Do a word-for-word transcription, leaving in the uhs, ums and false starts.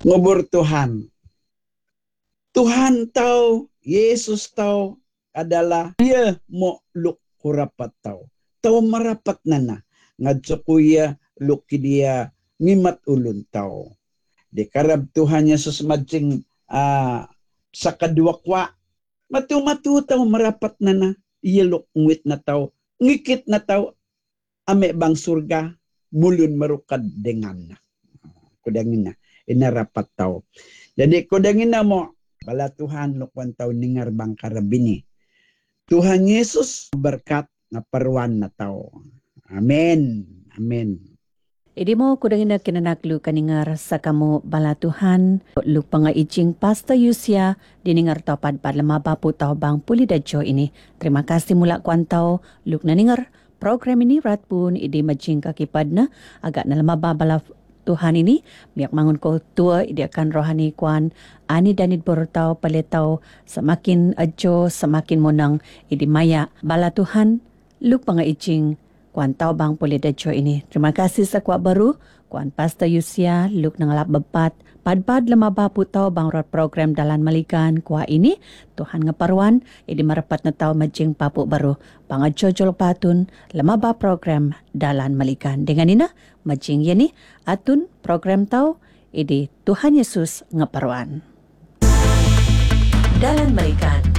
ngubur Tuhan. Tuhan tahu, Yesus tahu adalah dia mo luk hurapat tahu. Tahu merapat nana. Ngadso kuya luk dia ngimat ulun tahu. Dikarab Tuhan Yesus majing uh, sa kadua kwa. Matu-matu tahu merapat nana. Iya luk ngwit na tahu. Ngikit na tahu. Ame bang surga. Mulun merukad dengan na. Kudangin na. Inarapat tahu. Jadi kudangin na mo. Bala Tuhan lukwan tahu ningar bang karabini. Tuhan Yesus berkat na paruan na tahu. Amen. Amen. Idi mo kudangin na kinanaklu kaningar sa kamu bala Tuhan. Luk panga ijing pasta Yusia diningar topad pa lamaba po tao bang pulidadyo ini. Terima kasih mula kuantaw luk naningar program ini rat pun idi majing kakipad na agak na lamaba bala Tuhan ini. Biak mangun ko tua idi akan rohani kuan ani danid bortaw paletaw semakin adjo semakin monang idi maya bala Tuhan luk panga ijing kuan tau bang pulidadyo ini. Terima kasih sa kuat baru kuan Pastor Yusia luk nangalap bepat padpad lamaba po tau bang rot program dalan malikan kuah ini Tuhan ngaparuan idi marapat na tau majing papu baru pangajojol patun lamaba program dalan malikan dengan ina majing yani atun program tau idi Tuhan Yesus ngaparuan dalan malikan